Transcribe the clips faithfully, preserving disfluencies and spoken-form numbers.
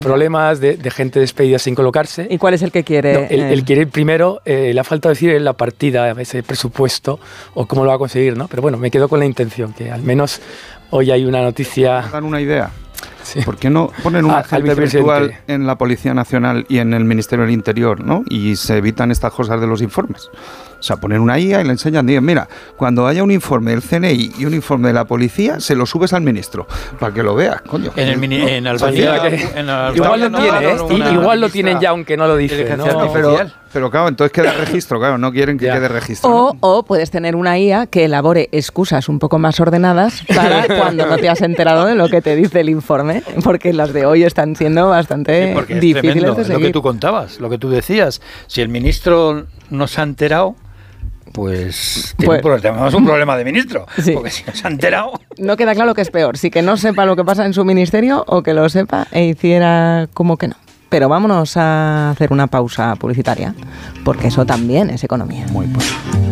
problemas de, de gente despedida sin colocarse. ¿Y cuál es el que quiere? No, él, él quiere ir primero, eh, le ha faltado decir la partida, ese presupuesto o cómo lo va a conseguir, ¿no? Pero bueno, me quedo con la intención, que al menos hoy hay una noticia... Dan una idea. Sí. ¿Por qué no ponen un Ah, agente virtual en la Policía Nacional y en el Ministerio del Interior, ¿no? Y se evitan estas cosas de los informes. O sea, ponen una I A y le enseñan, digan, mira, cuando haya un informe del C N I y un informe de la policía, se lo subes al ministro, para que lo veas, coño. En el mini, en Albania, que, en Albania igual lo tiene, ¿eh? Una, igual lo tienen ya, aunque no lo dice, ¿no? Pero, pero claro, entonces queda registro, claro, no quieren que ya. quede registro. O, ¿no? o puedes tener una I A que elabore excusas un poco más ordenadas para cuando no te has enterado de lo que te dice el informe, porque las de hoy están siendo bastante sí, difíciles es tremendo, de seguir. Lo que tú contabas, lo que tú decías, si el ministro no se ha enterado, pues, pues un tenemos un problema de ministro, sí. Porque si no se ha enterado... No queda claro que es peor, si que no sepa lo que pasa en su ministerio o que lo sepa e hiciera como que no. Pero vámonos a hacer una pausa publicitaria, porque eso también es economía. Muy bueno.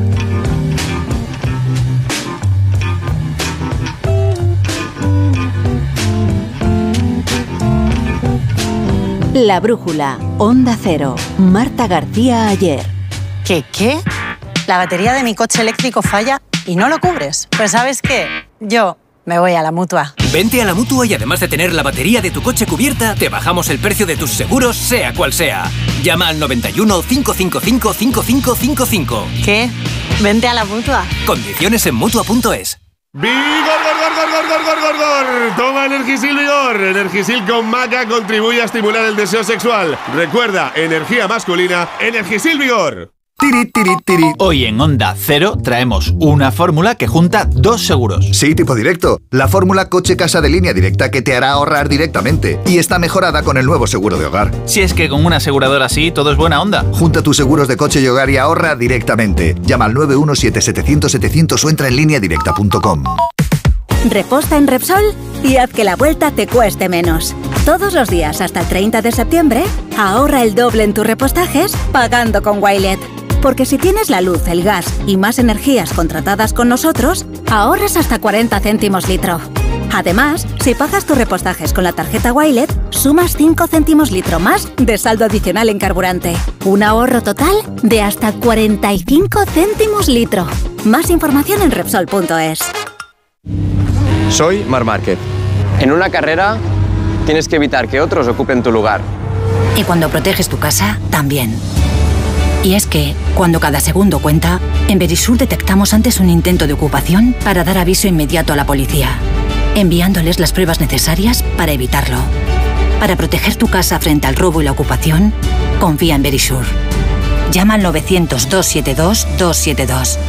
La Brújula, Onda Cero, Marta García Ayer. ¿Qué qué? La batería de mi coche eléctrico falla y no lo cubres. Pues ¿sabes qué? Yo me voy a la Mutua. Vente a la Mutua y además de tener la batería de tu coche cubierta, te bajamos el precio de tus seguros, sea cual sea. Llama al noventa y uno, cinco cinco cinco, cinco cinco cinco cinco. ¿Qué? Vente a la Mutua. Condiciones en Mutua punto es. ¡Vigor, gor, gor, gor, gor, gor, gor, gor! Toma Energisil Vigor. Energisil con maca contribuye a estimular el deseo sexual. Recuerda, energía masculina, Energisil Vigor. Tiri, tiri, tiri. Hoy en Onda Cero traemos una fórmula que junta dos seguros. Sí, tipo directo. La fórmula coche-casa de línea directa que te hará ahorrar directamente. Y está mejorada con el nuevo seguro de hogar. Si es que con una aseguradora así todo es buena onda. Junta tus seguros de coche y hogar y ahorra directamente. Llama al nueve uno siete, setecientos, setecientos o entra en línea directa punto com. Reposta en Repsol y haz que la vuelta te cueste menos. Todos los días hasta el treinta de septiembre, ahorra el doble en tus repostajes pagando con Wilet. Porque si tienes la luz, el gas y más energías contratadas con nosotros, ahorras hasta cuarenta céntimos litro. Además, si pagas tus repostajes con la tarjeta Wilet, sumas cinco céntimos litro más de saldo adicional en carburante. Un ahorro total de hasta cuarenta y cinco céntimos litro. Más información en Repsol punto es. Soy Marc Márquez. En una carrera tienes que evitar que otros ocupen tu lugar. Y cuando proteges tu casa, también. Y es que, cuando cada segundo cuenta, en Verisur detectamos antes un intento de ocupación para dar aviso inmediato a la policía, enviándoles las pruebas necesarias para evitarlo. Para proteger tu casa frente al robo y la ocupación, confía en Verisur. Llama al novecientos, doscientos setenta y dos, doscientos setenta y dos.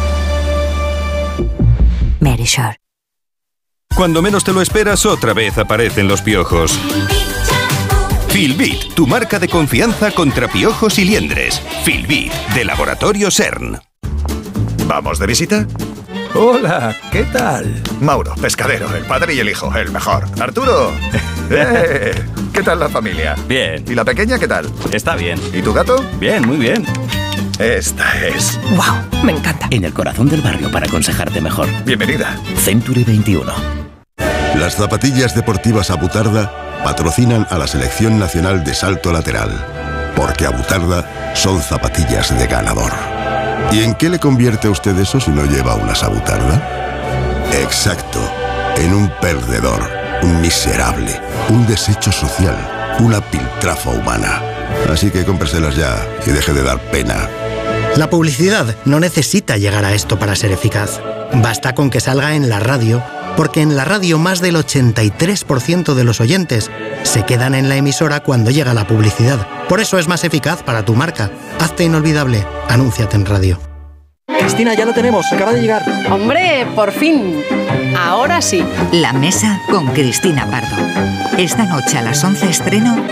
Verisur. Cuando menos te lo esperas, otra vez aparecen los piojos. Filbit, tu marca de confianza contra piojos y liendres. Filbit, de Laboratorio CERN. ¿Vamos de visita? Hola, ¿qué tal? Mauro, pescadero, el padre y el hijo, el mejor. Arturo, eh, ¿qué tal la familia? Bien. ¿Y la pequeña qué tal? Está bien. ¿Y tu gato? Bien, muy bien. Esta es... ¡Wow! Me encanta. En el corazón del barrio para aconsejarte mejor. Bienvenida. Century veintiuno. Las zapatillas deportivas Abutarda patrocinan a la Selección Nacional de Salto Lateral, porque Abutarda son zapatillas de ganador. ¿Y en qué le convierte a usted eso si no lleva unas Abutarda? Exacto, en un perdedor, un miserable, un desecho social, una piltrafa humana. Así que cómpreselas ya y deje de dar pena. La publicidad no necesita llegar a esto para ser eficaz. Basta con que salga en la radio, porque en la radio más del ochenta y tres por ciento de los oyentes se quedan en la emisora cuando llega la publicidad. Por eso es más eficaz para tu marca. Hazte inolvidable. Anúnciate en radio. Cristina, ya lo tenemos. Acaba de llegar. ¡Hombre, por fin! Ahora sí. La Mesa con Cristina Pardo. Esta noche a las once estreno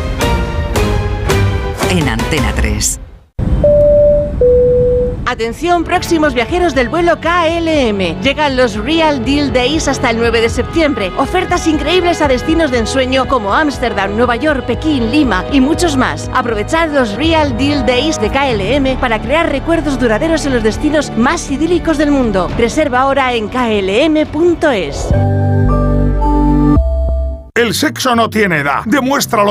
en Antena tres. Atención, próximos viajeros del vuelo K L M. Llegan los Real Deal Days hasta el nueve de septiembre. Ofertas increíbles a destinos de ensueño como Ámsterdam, Nueva York, Pekín, Lima y muchos más. Aprovechad los Real Deal Days de K L M para crear recuerdos duraderos en los destinos más idílicos del mundo. Reserva ahora en K L M punto es. El sexo no tiene edad. Demuéstralo